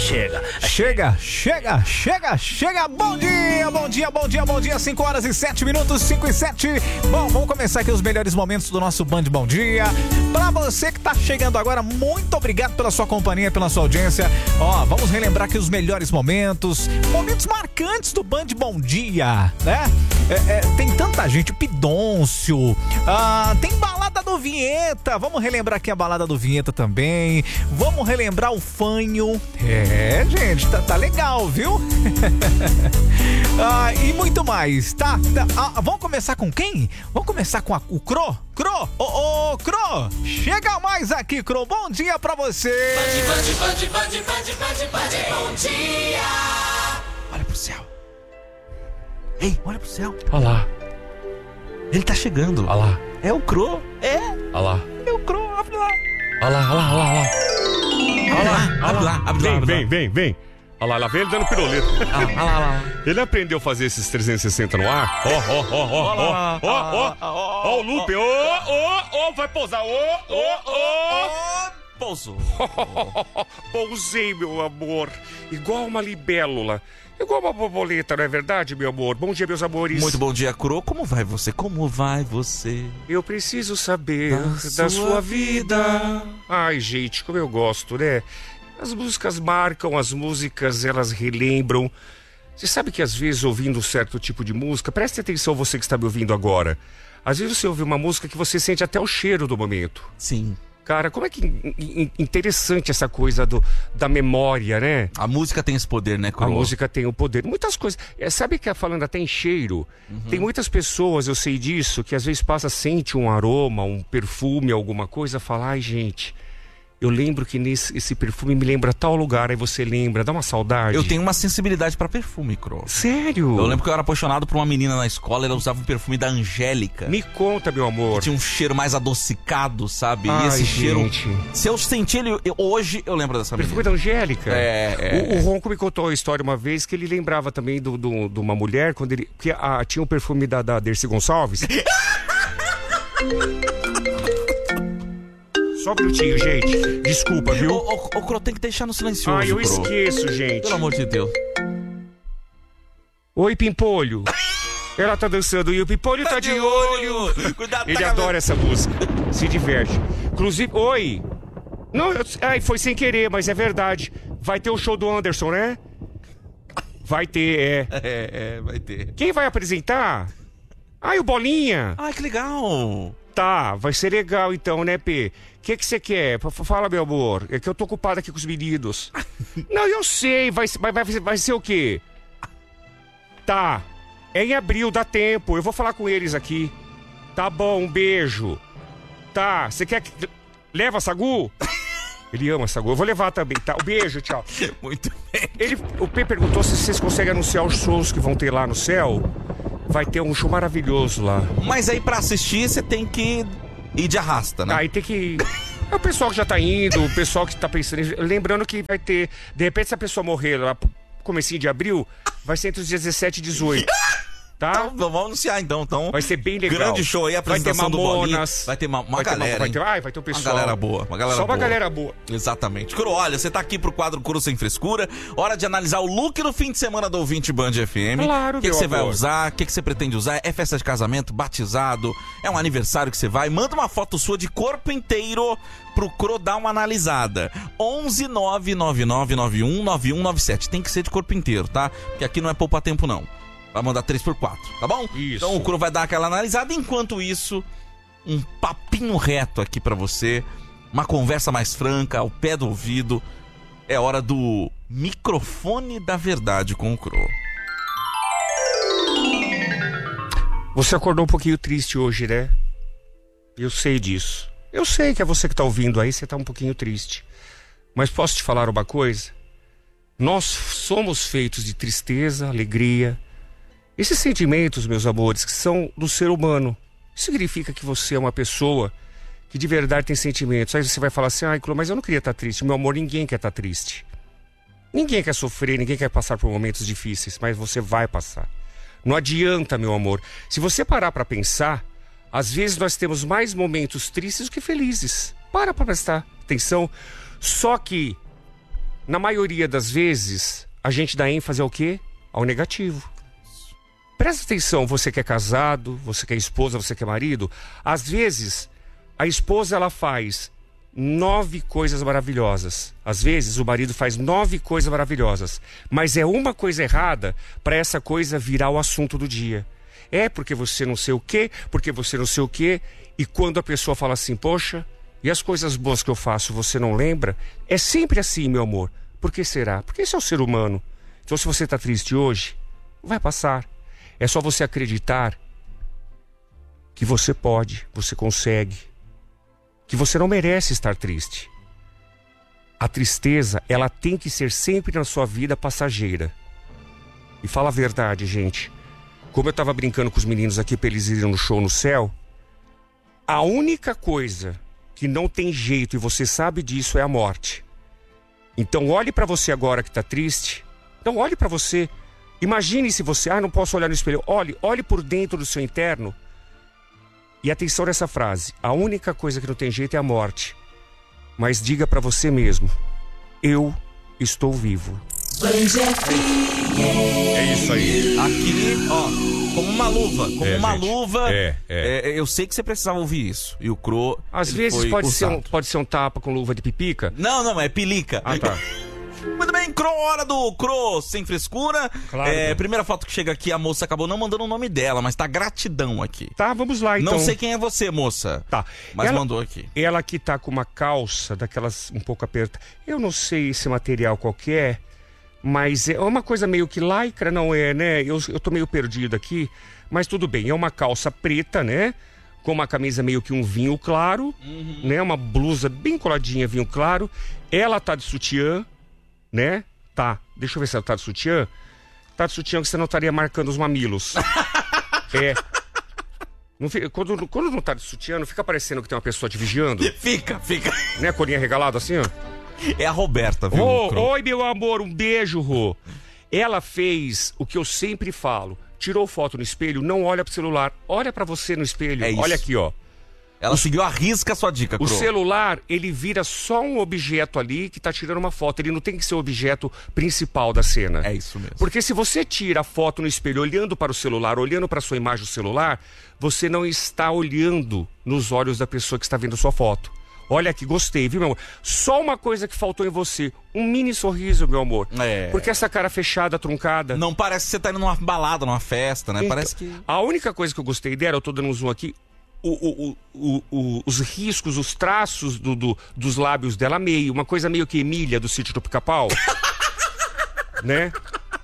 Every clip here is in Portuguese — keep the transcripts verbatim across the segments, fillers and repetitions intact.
chega. Chega, chega, chega, chega. Bom dia, bom dia, bom dia, bom dia. cinco horas e sete minutos, cinco e sete. Bom, vamos começar aqui os melhores momentos do nosso Band Bom Dia. Pra você que tá chegando agora, muito obrigado pela sua companhia, pela sua audiência. Ó, vamos relembrar aqui os melhores momentos, momentos marcantes do Band Bom Dia, né? É, é, tem tanta gente, Pidôncio, ah, tem balada do Vinheta. Vamos relembrar aqui a balada do Vinheta também. Vamos relembrar o Fanho. É, gente, tá, tá legal, viu? ah, e muito mais, tá? tá ah, vamos começar com quem? Vamos começar com a, o Cro? Cro, ô, ô, Cro, chega mais aqui, Cro, bom dia pra você. Band, band, band, band, band, band, band, bom dia. Olha pro céu. Ei, olha pro céu. Olha lá. Ele tá chegando. Olha lá. É o Cro, é. Olha lá. É o Cro, abre lá. Olha lá, olha lá, olha lá. Olha lá, abre lá, abre lá. Vem, vem, vem, vem. Olha lá, lá vem ele dando pirulito. Olha lá, olha lá. Ele aprendeu a fazer esses trezentos e sessenta no ar. Ó, ó, ó, ó, ó, ó, ó, ó, o loop. Ó, ó, ó, vai pousar. Ó, ó, ó. Pousou. Pousei, meu amor. Igual uma libélula. Igual uma borboleta, não é verdade, meu amor? Bom dia, meus amores. Muito bom dia, Cro. Como vai você? Como vai você? Eu preciso saber da, da sua, sua vida. vida. Ai, gente, como eu gosto, né? As músicas marcam, as músicas, elas relembram. Você sabe que às vezes, ouvindo um certo tipo de música, preste atenção você que está me ouvindo agora. Às vezes você ouve uma música que você sente até o cheiro do momento. Sim. Cara, como é que interessante essa coisa do, da memória, né? A música tem esse poder, né, Cro? A música tem o poder. Muitas coisas. É, sabe que falando até em cheiro, uhum. Tem muitas pessoas, eu sei disso, que às vezes passa, sente um aroma, um perfume, alguma coisa, fala, ai, gente, eu lembro que nesse, esse perfume me lembra tal lugar, aí você lembra, dá uma saudade. Eu tenho uma sensibilidade pra perfume, Cro. Sério? Eu lembro que eu era apaixonado por uma menina na escola, ela usava um perfume da Angélica. Me conta, meu amor. Que tinha um cheiro mais adocicado, sabe? Ai, e esse gente. cheiro, se eu sentir ele eu, hoje, eu lembro dessa perfume menina. Perfume da Angélica? É. é. O, o Ronco me contou a história uma vez que ele lembrava também de do, do, do uma mulher, quando ele... Porque ah, tinha o um perfume da, da Dercy Gonçalves. Só um minutinho, gente. Desculpa, viu? O, o, o Cro tem que deixar no silencioso. Ah, eu Cro. esqueço, gente. Pelo amor de Deus. Oi, Pimpolho. Ela tá dançando e o Pimpolho tá, tá de olho. olho. Cuidado, Ele tá adora essa música. Se diverte. Inclusive, oi. Não, eu... Ai, foi sem querer, mas é verdade. Vai ter o show do Anderson, né? Vai ter, é. É, é, vai ter. Quem vai apresentar? Ai, o Bolinha. Ai, que legal. Tá, vai ser legal então, né, P? O que que você quer? Fala, meu amor. É que eu tô ocupado aqui com os meninos. Não, eu sei. Vai, vai, vai, vai ser o quê? Tá. É em abril, dá tempo. Eu vou falar com eles aqui. Tá bom, um beijo. Tá, você quer que... Leva a Sagu? Ele ama a Sagu. Eu vou levar também, tá? Um beijo, tchau. Muito bem. Ele, o P perguntou se vocês conseguem anunciar os shows que vão ter lá no céu. Vai ter um show maravilhoso lá. Mas aí pra assistir você tem que ir de arrasta, né? Aí tem que... É o pessoal que já tá indo, o pessoal que tá pensando em... Lembrando que vai ter... De repente, se a pessoa morrer lá comecinho de abril, vai ser entre os dias dezessete e dezoito. Tá? Então, vamos anunciar então, então. Vai ser bem legal. Grande show aí, a apresentação vai ter Mamonas, do Bolinha. Vai ter uma, uma vai galera, ter, vai hein? ter, ai, vai ter o pessoal. Uma galera boa, uma galera Só boa. uma galera boa. Exatamente. Cro, olha, você tá aqui pro quadro Cro Sem Frescura. Hora de analisar o look do fim de semana do ouvinte Band F M. Claro, O que, que meu você vai amor. usar? O que, que você pretende usar? É festa de casamento, batizado? É um aniversário que você vai? Manda uma foto sua de corpo inteiro pro Cro dar uma analisada. onze nove nove nove nove um nove um nove sete. Tem que ser de corpo inteiro, tá? Porque aqui não é poupar tempo, não. Vai mandar três por quatro, tá bom? Isso. Então o Cro vai dar aquela analisada. Enquanto isso, um papinho reto aqui pra você. Uma conversa mais franca, ao pé do ouvido. É hora do microfone da verdade com o Cro. Você acordou um pouquinho triste hoje, né? Eu sei disso. Eu sei que é você que tá ouvindo aí, você tá um pouquinho triste. Mas posso te falar uma coisa? Nós somos feitos de tristeza, alegria. Esses sentimentos, meus amores, que são do ser humano. Significa que você é uma pessoa que de verdade tem sentimentos. Aí você vai falar assim, ai, Clô, mas eu não queria estar triste. Meu amor, ninguém quer estar triste. Ninguém quer sofrer, ninguém quer passar por momentos difíceis, mas você vai passar. Não adianta, meu amor. Se você parar para pensar, às vezes nós temos mais momentos tristes do que felizes. Para para prestar atenção. Só que na maioria das vezes, a gente dá ênfase ao quê? Ao negativo. Presta atenção, você que é casado, você que é esposa, você que é marido. Às vezes, a esposa ela faz nove coisas maravilhosas. Às vezes, o marido faz nove coisas maravilhosas. Mas é uma coisa errada para essa coisa virar o assunto do dia. É porque você não sei o quê, porque você não sei o quê. E quando a pessoa fala assim, poxa, e as coisas boas que eu faço você não lembra? É sempre assim, meu amor. Por que será? Porque esse é o ser humano. Então, se você está triste hoje, vai passar. É só você acreditar que você pode, você consegue, que você não merece estar triste. A tristeza, ela tem que ser sempre na sua vida passageira. E fala a verdade, gente. Como eu estava brincando com os meninos aqui para eles irem no show no céu, a única coisa que não tem jeito, e você sabe disso, é a morte. Então olhe para você agora que está triste. Então olhe para você. Imagine se você, ah, não posso olhar no espelho. Olhe, olhe por dentro do seu interno. E atenção nessa frase. A única coisa que não tem jeito é a morte. Mas diga para você mesmo. Eu estou vivo. É isso aí. Aqui, ó, como uma luva. Como É, uma gente. luva. É, é. É, eu sei que você precisava ouvir isso. E o Cro. Às ele vezes foi pode ser, um, usado. pode ser um tapa com luva de pipica. Não, não, é pelica. Ah, tá. Muito bem, Cro, hora do Cro sem frescura. Claro. É, primeira foto que chega aqui, a moça acabou não mandando o nome dela, mas tá gratidão aqui. Tá, vamos lá então. Não sei quem é você, moça. Tá. Mas ela, mandou aqui. Ela aqui tá com uma calça daquelas um pouco apertada. Eu não sei esse material qualquer, mas é uma coisa meio que lycra, não é, né? Eu, eu tô meio perdido aqui, mas tudo bem. É uma calça preta, né? Com uma camisa meio que um vinho claro, Uhum. né? Uma blusa bem coladinha, vinho claro. Ela tá de sutiã, né? Tá. Deixa eu ver se ela tá de sutiã. Tá de sutiã que você não estaria marcando os mamilos. É. Não fica, quando, quando não tá de sutiã, não fica parecendo que tem uma pessoa te vigiando? Fica, fica. Né? Colinha regalada assim, ó. É a Roberta, viu? Ô, Cro? oi, meu amor, um beijo, Rô. Ela fez o que eu sempre falo. Tirou foto no espelho, não olha pro celular. Olha pra você no espelho. É isso. Olha aqui, ó. Ela seguiu a risca a sua dica, O Cro. celular, ele vira só um objeto ali que tá tirando uma foto. Ele não tem que ser o objeto principal da cena. É isso mesmo. Porque se você tira a foto no espelho olhando para o celular, olhando para a sua imagem do celular, você não está olhando nos olhos da pessoa que está vendo a sua foto. Olha aqui, gostei, viu, meu amor? Só uma coisa que faltou em você. Um mini sorriso, meu amor. É. Porque essa cara fechada, truncada... Não parece que você tá indo numa balada, numa festa, né? Então, Parece que... A única coisa que eu gostei dela, eu tô dando um zoom aqui, o, o, o, o, os riscos, os traços do, do, dos lábios dela meio, uma coisa meio que Emília do Sítio do Pica-Pau. Né?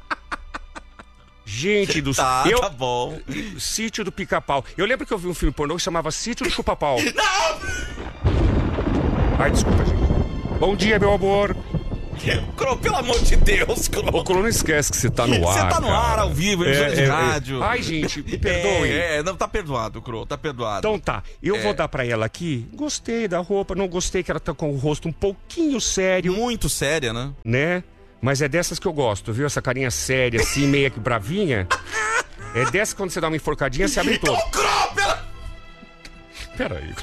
Gente do Tá, eu, tá bom. Sítio do Pica-Pau. Eu lembro que eu vi um filme pornô que chamava Sítio do Chupa-Pau. Ai, desculpa, gente. Bom dia, meu amor. Cro, pelo amor de Deus, Cro. Ô, Colo, não esquece que você tá no Você ar. tá no ar, cara. ao vivo, emissora de é, rádio. Ai, gente, me perdoe. É, é, não, tá perdoado, Cro, tá perdoado. Então tá, eu É. vou dar pra ela aqui. Gostei da roupa, não gostei que ela tá com o rosto um pouquinho sério, Muito séria, né? né? Mas é dessas que eu gosto, viu? Essa carinha séria, assim, meio que bravinha. É dessa que quando você dá uma enforcadinha, você abre todo. Ô, Cro, pela... Pera aí.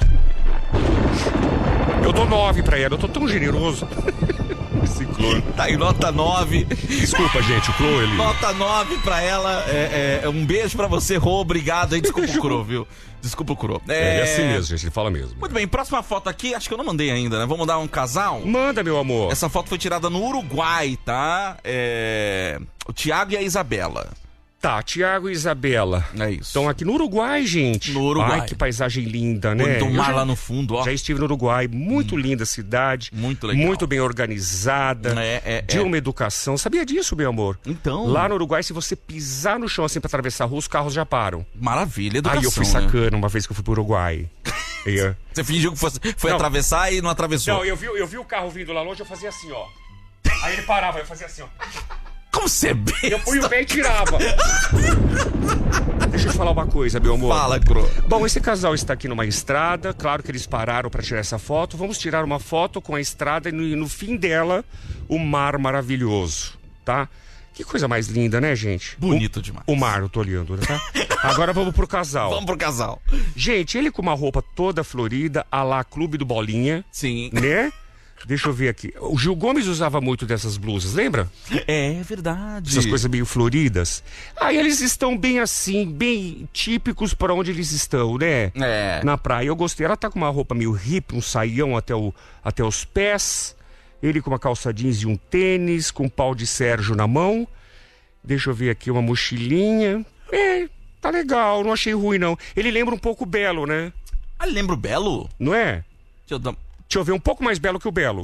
Eu dou nove pra ela, eu tô tão generoso. Esse Cro. Tá aí, nota nove. Desculpa, gente, o Cro, ele... Nota nove pra ela. É, é, um beijo pra você, Rô. Obrigado aí. Desculpa o Cro, viu? Desculpa o Cro. É, é assim mesmo, gente, ele fala mesmo. Muito bem, próxima foto aqui. Acho que eu não mandei ainda, né? Vamos mandar um casal. Manda, meu amor. Essa foto foi tirada no Uruguai, tá? É... O Thiago e a Isabela. Tá, Tiago e Isabela. É isso. Estão aqui no Uruguai, gente. No Uruguai. Ai, que paisagem linda, né? Do Eu mar já- lá no fundo, ó. Já estive no Uruguai, muito linda a cidade. Muito legal. Muito bem organizada. É, é, de é. uma educação. Sabia disso, meu amor? Então. Lá no Uruguai, se você pisar no chão assim pra atravessar a rua, os carros já param. Maravilha, educação. Aí eu fui né? sacana uma vez que eu fui pro Uruguai. E, é. Você fingiu que fosse, foi Não. atravessar e não atravessou. Não, eu vi, eu vi o carro vindo lá longe, eu fazia assim, ó. Aí ele parava, eu fazia assim, ó. Como você é besta? Eu fui o pé e tirava. Deixa eu te falar uma coisa, meu amor. Fala, Cro. Bom, esse casal está aqui numa estrada. Claro que eles pararam para tirar essa foto. Vamos tirar uma foto com a estrada e no, no fim dela, o mar maravilhoso, tá? Que coisa mais linda, né, gente? Bonito o, demais. O mar, eu tô olhando, tá? Agora vamos pro casal. Vamos pro casal. Gente, ele com uma roupa toda florida, a lá Clube do Bolinha, Sim. né? Deixa eu ver aqui. O Gil Gomes usava muito dessas blusas, lembra? É verdade. Essas coisas meio floridas. Aí eles estão bem assim, bem típicos para onde eles estão, né? É. Na praia. Eu gostei. Ela tá com uma roupa meio hippie, um saião até, o, até os pés. Ele com uma calça jeans e um tênis, com um pau de Sérgio na mão. Deixa eu ver aqui, uma mochilinha. É, tá legal, não achei ruim não. Ele lembra um pouco o Belo, né? Ah, lembra o Belo? Não é? Deixa eu dar... Deixa eu ver, um pouco mais belo que o Belo.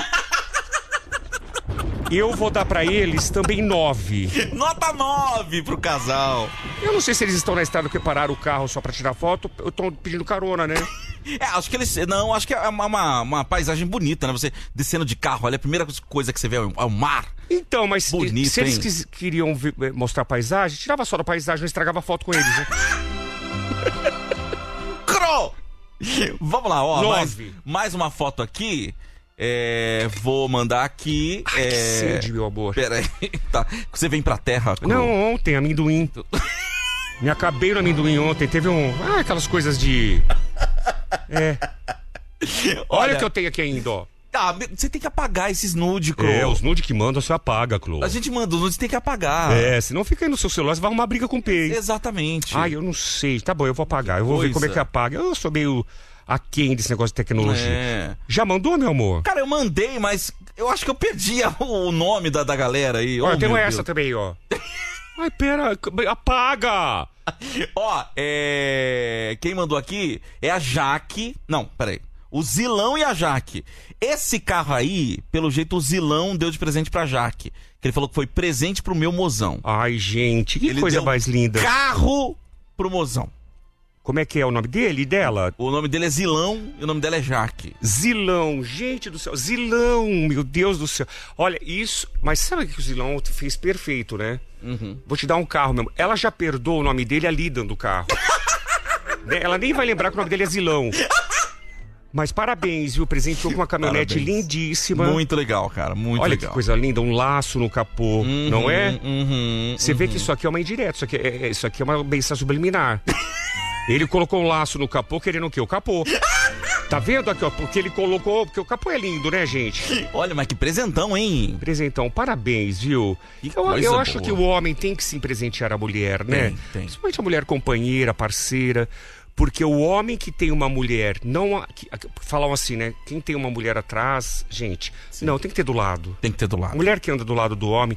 Eu vou dar pra eles também nove. Nota nove pro casal. Eu não sei se eles estão na estrada que pararam o carro só pra tirar foto. Eu tô pedindo carona, né? É, acho que eles... Não, acho que é uma, uma, uma paisagem bonita, né? Você descendo de carro, olha, a primeira coisa que você vê é o, é o mar. Então, mas Bonito, se eles hein? quis- queriam ver- mostrar a paisagem, tirava só da paisagem, não estragava a foto com eles, né? Cro! Vamos lá, ó. Mais, Nove. mais uma foto aqui. É, vou mandar aqui. Ai, é... que sede, meu amor. Pera aí. Tá. Você vem pra terra, Cro? Não, ontem, amendoim. Me acabei no amendoim ontem. Teve um... Ah, aquelas coisas de... É. Olha, Olha o que eu tenho aqui ainda, ó. Ah, meu, você tem que apagar esses nude, Cro. É, os nude que mandam, você apaga, Clô. A gente manda os nudes, tem que apagar. É, senão fica aí no seu celular, você vai arrumar briga com o P. Exatamente. Ai, eu não sei. Tá bom, eu vou apagar. Eu vou Coisa. ver como é que apaga. Eu sou meio aquém desse negócio de tecnologia. É. Já mandou, meu amor? Cara, eu mandei, mas eu acho que eu perdi o nome da, da galera aí. Olha, Oh, tem meu essa Deus. também, ó. Ai, pera, apaga! Ó, é... quem mandou aqui é a Jaque. Não, peraí. O Zilão e a Jaque. Esse carro aí, pelo jeito, o Zilão deu de presente pra Jaque. Que ele falou que foi presente pro meu mozão. Ai, gente, que Ele coisa deu mais linda. Carro pro mozão. Como é que é o nome dele e dela? O nome dele é Zilão e o nome dela é Jaque. Zilão, gente do céu, Zilão, meu Deus do céu. Olha, isso, mas sabe o que o Zilão fez perfeito, né? Uhum. Vou te dar um carro mesmo. Ela já perdoou o nome dele ali dando o carro. Né? Ela nem vai lembrar que o nome dele é Zilão. Mas parabéns, viu? Presenteou com uma caminhonete Parabéns. lindíssima. Muito legal, cara. Muito Olha legal. que coisa linda, um laço no capô, Uhum, não é? Uhum, Você vê que isso aqui é uma indireta, isso aqui é, é- isso aqui é uma benção subliminar. Ele colocou um laço no capô querendo o quê? O capô. Tá vendo aqui, ó? Porque ele colocou... Porque o capô é lindo, né, gente? Olha, mas que presentão, hein? Presentão, parabéns, viu? Que Eu, coisa eu acho boa. que o homem tem que sim presentear a mulher, né? Tem, tem. Principalmente a mulher companheira, parceira. Porque o homem que tem uma mulher, não... a- que- falam assim, né? Quem tem uma mulher atrás, gente... Não, tem que ter do lado. Tem que ter do A lado. mulher que anda do lado do homem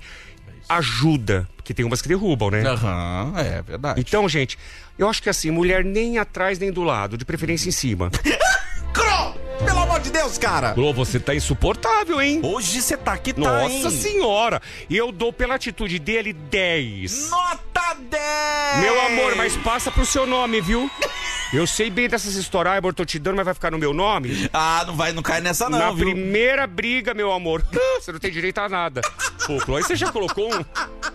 ajuda, porque tem umas que derrubam, né? Aham, é verdade. Então, gente, eu acho que assim, mulher nem atrás nem do lado, de preferência em cima. Cro! Pelo amor de Deus, cara! Ô, você tá insuportável, hein? Hoje você tá que tá, Nossa hein? senhora! E eu dou pela atitude dele dez. Nota dez! Meu amor, mas passa pro seu nome, viu? Eu sei bem dessas histórias, ah, amor, tô te dando, mas vai ficar no meu nome? Ah, não vai, não cai nessa não, Na viu? primeira briga, meu amor, você não tem direito a nada. Pô, Chloe, você já colocou um...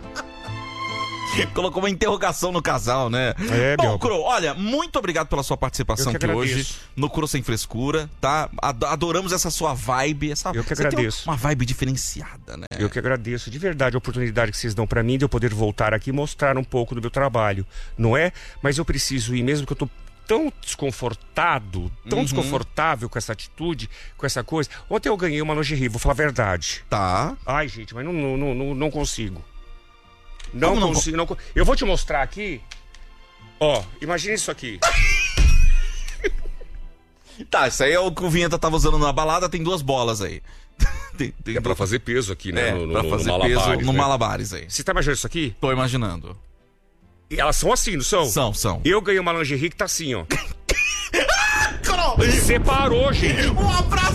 Colocou uma interrogação no casal, né? É, Bom, meu. Cro, olha, muito obrigado pela sua participação Eu que aqui agradeço. hoje no Cro Sem Frescura, tá? Ado- Adoramos essa sua vibe, essa Eu que você tem agradeço. uma vibe diferenciada, né? Eu que agradeço de verdade a oportunidade que vocês dão pra mim de eu poder voltar aqui e mostrar um pouco do meu trabalho, não é? Mas eu preciso ir, mesmo que eu tô tão desconfortado, tão Uhum. desconfortável com essa atitude, com essa coisa. Ontem eu ganhei uma lingerie, vou falar a verdade. Tá. Ai, gente, mas não, não, não, não, não consigo. Não Como não consigo, não co- Eu vou te mostrar aqui. Ó, imagina isso aqui. Tá, isso aí é o que o Vinheta tava usando na balada, tem duas bolas aí. tem, tem É pra duas- fazer peso aqui, né? É, no, no, pra no fazer malabares, peso no né? malabares aí. Você tá imaginando isso aqui? Tô imaginando. E elas são assim, não são? São, são. Eu ganhei uma lingerie que tá assim, ó. Cro! Separou, gente. Um abraço!